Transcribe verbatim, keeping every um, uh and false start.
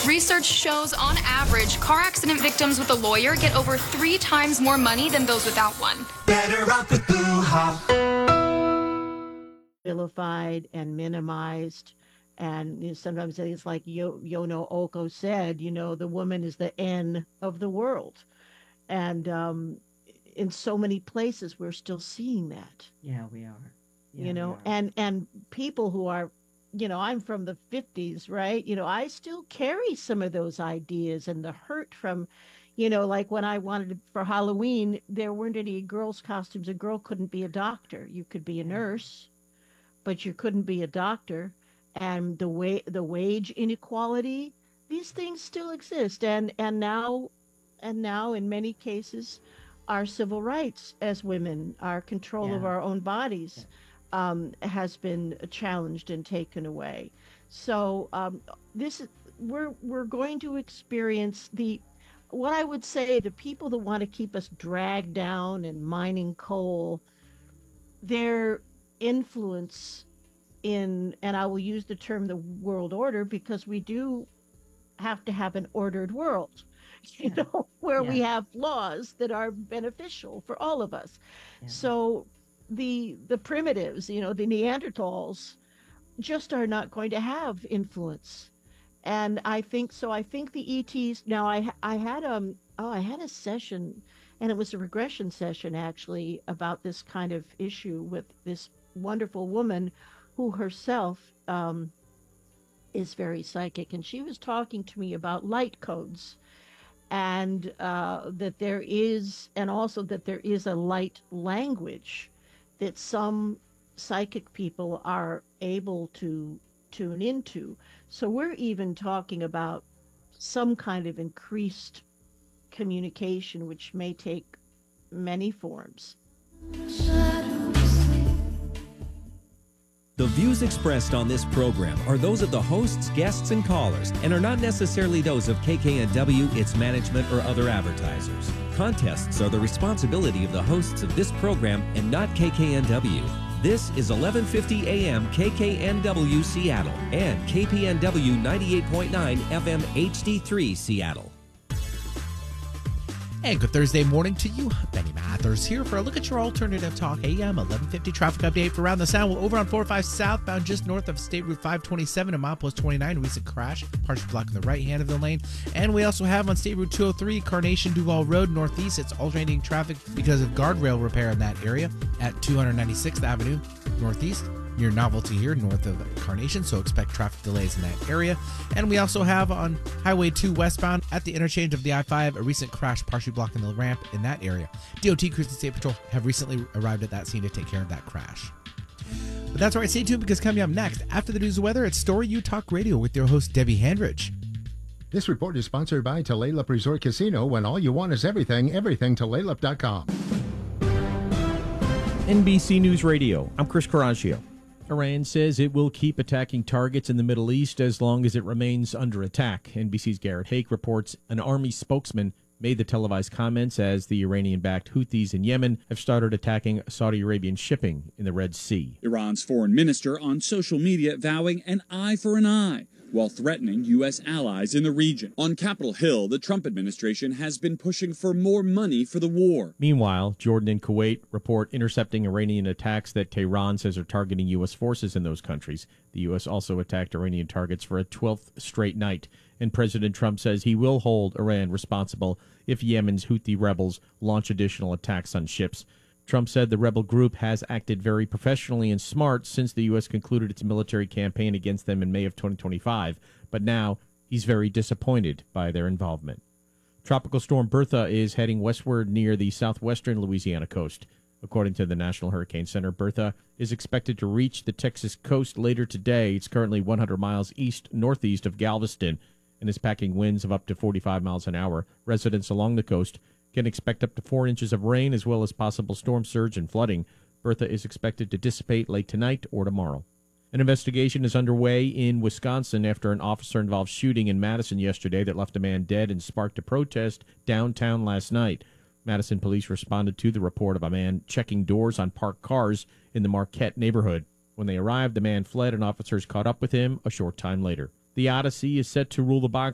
Research shows, on average, car accident victims with a lawyer get over three times more money than those without one. Better off with Blue Hawk. Vilified and minimized. And you know, sometimes it's like Yo- Yono Oko said, you know, the woman is the N of the world. And um, in so many places, we're still seeing that. Yeah, we are. Yeah, you know, we are. and and people who are, you know, I'm from the fifties, right? You know, I still carry some of those ideas and the hurt from, you know, like when I wanted to, for Halloween, there weren't any girls' costumes. A girl couldn't be a doctor. You could be a nurse, but you couldn't be a doctor. And the way the wage inequality, these things still exist. And and now, and now in many cases, our civil rights as women, our control of Yeah. our own bodies, um, has been challenged and taken away. So um, this is we're we're going to experience the what I would say the people that want to keep us dragged down and mining coal, their influence in, and I will use the term the world order because we do have to have an ordered world, you Yeah. know, where we Yeah. have laws that are beneficial for all of us. Yeah. So the the primitives, you know, the Neanderthals, just are not going to have influence. And I think so. I think the E Ts. Now, I I had um oh I had a session, and it was a regression session actually about this kind of issue with this wonderful woman, who herself um, is very psychic, and she was talking to me about light codes, and uh, that there is, and also that there is a light language that some psychic people are able to tune into. So we're even talking about some kind of increased communication, which may take many forms. The views expressed on this program are those of the hosts, guests, and callers, and are not necessarily those of K K N W, its management, or other advertisers. Contests are the responsibility of the hosts of this program and not K K N W. This is eleven fifty A M K K N W Seattle and K P N W ninety-eight point nine F M H D three Seattle. And good Thursday morning to you. Benny Mathers here for a look at your alternative talk A M eleven fifty traffic update for around the sound. Well, over on four oh five southbound, just north of State Route five twenty-seven and milepost twenty-nine, recent crash, partially blocking the right hand of the lane. And we also have on State Route two oh three, Carnation Duval Road northeast. It's alternating traffic because of guardrail repair in that area at two ninety-sixth Avenue northeast, near Novelty here, north of Carnation, so expect traffic delays in that area. And we also have on Highway two westbound at the interchange of the I five, a recent crash partially blocking the ramp in that area. D O T Cruise and State Patrol have recently arrived at that scene to take care of that crash. But that's all right, stay tuned because coming up next, after the news and weather, it's Story U Talk Radio with your host, Debbie Handridge. This report is sponsored by Tulalip Resort Casino. When all you want is everything, everything Tulalip dot com. N B C News Radio, I'm Chris Coraggio. Iran says it will keep attacking targets in the Middle East as long as it remains under attack. N B C's Garrett Hake reports an army spokesman made the televised comments as the Iranian-backed Houthis in Yemen have started attacking Saudi Arabian shipping in the Red Sea. Iran's foreign minister on social media vowing an eye for an eye, while threatening U S allies in the region. On Capitol Hill, the Trump administration has been pushing for more money for the war. Meanwhile, Jordan and Kuwait report intercepting Iranian attacks that Tehran says are targeting U S forces in those countries. The U S also attacked Iranian targets for a twelfth straight night, and President Trump says he will hold Iran responsible if Yemen's Houthi rebels launch additional attacks on ships. Trump said the rebel group has acted very professionally and smart since the U S concluded its military campaign against them in May of twenty twenty-five, but now he's very disappointed by their involvement. Tropical storm Bertha is heading westward near the southwestern Louisiana coast. According to the National Hurricane Center, Bertha is expected to reach the Texas coast later today. It's currently one hundred miles east-northeast of Galveston and is packing winds of up to forty-five miles an hour. Residents along the coast can expect up to four inches of rain as well as possible storm surge and flooding. Bertha is expected to dissipate late tonight or tomorrow. An investigation is underway in Wisconsin after an officer-involved shooting in Madison yesterday that left a man dead and sparked a protest downtown last night. Madison police responded to the report of a man checking doors on parked cars in the Marquette neighborhood. When they arrived, the man fled and officers caught up with him a short time later. The Odyssey is set to rule the box